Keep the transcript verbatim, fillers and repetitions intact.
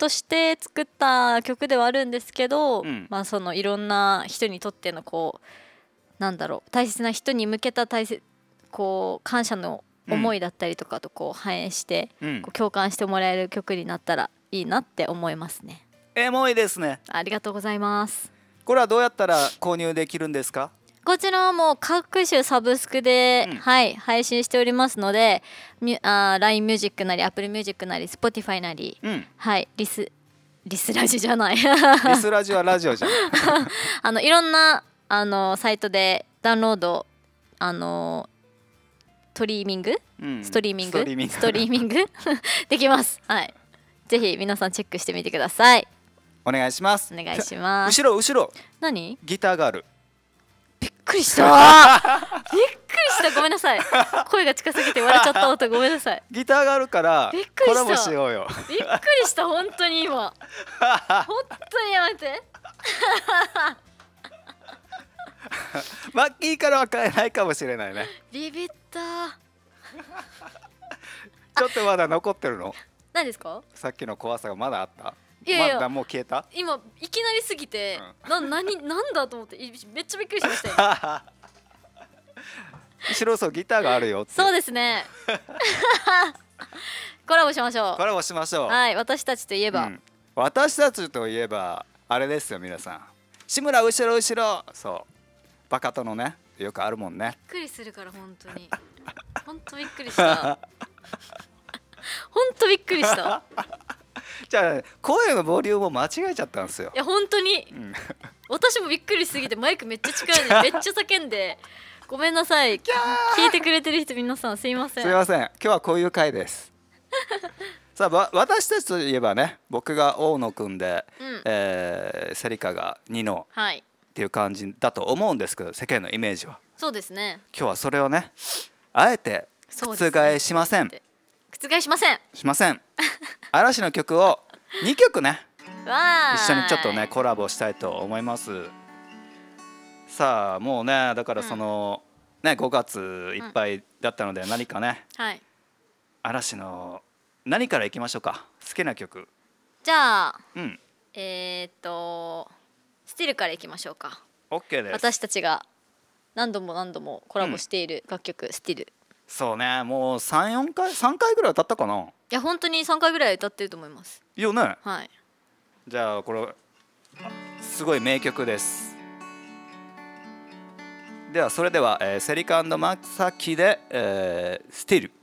として作った曲ではあるんですけど、 うん、 まあそのいろんな人にとってのこうなんだろう大切な人に向けた大切こう感謝の思いだったりとかとこう反映して、 うん、 こう共感してもらえる曲になったらいいなって思いますね。 エモいですね。 ありがとうございます。 これはどうやったら購入できるんですか？ こちらはもう各種サブスクで、 うん、 はい配信しておりますので、ミュあー ライン ミュージックなり Apple ミュージックなり Spotify なり、 うん、 はいリスリスラジじゃないリスラジはラジオじゃんあのいろんなあのサイトでダウンロードあのトリーミング、 うん、 ストリーミングストリーミングストリーミングできます。はい、ぜひ皆さんチェックしてみてください。 お願いします。 お願いします。 後ろ後ろ何？ ギターがある。 びっくりしたびっくりしたごめんなさい。声が近すぎて笑っちゃった音ごめんなさい。 ギターがあるからびっくりしたコラボしようよびっくりした本当に今本当にやめてマッキーからは買えないかもしれないね。 ビビったちょっとまだ残ってるの？ 何ですか？ さっきの怖さがまだあった？ いやいやまだもう消えた？ 今いきなりすぎて、 うな何なんだと思っていめっちゃびっくりしましたよ後ろそうギターがあるよって。 そうですねコラボしましょう。 コラボしましょう。 はい私たちといえば、 うん、私たちといえばあれですよ皆さん。志村後ろ後ろそうバカとのねよくあるもんね。 びっくりするから本当に本当びっくりした本当びっくりしたじゃあ声のボリュームを間違えちゃったんですよい。や本当に、 うん、 私もびっくりしすぎてマイクめっちゃ近いのにめっちゃ叫んでごめんなさい。聞いてくれてる人皆さんすいません。 すいません今日はこういう回ですさあ私たちといえばね僕が大野くんで、うんえー、セリカがニノっていう感じだと思うんですけど、世間のイメージはそうですね。 今日はそれをねあえて覆しません、ね、 覆しませんしません嵐の曲をにきょくねわ一緒にちょっとねコラボしたいと思います。さあもうねだからその、うん、ねごがついっぱいだったので何かね、 うんはい、 嵐の何からいきましょうか。好きな曲じゃあ、 うん、 えー、っとスティルからいきましょうか。 OK です。 私たちが何度も何度もコラボしている楽曲、うん、スティル。 そうねもうさん、よんかいさんかいぐらい歌ったかな。いや本当にさんかいぐらい歌ってると思います。 いいよね。 はい。 じゃあこれすごい名曲です。ではそれでは、えー、セリカ&マサキで、えー、スティル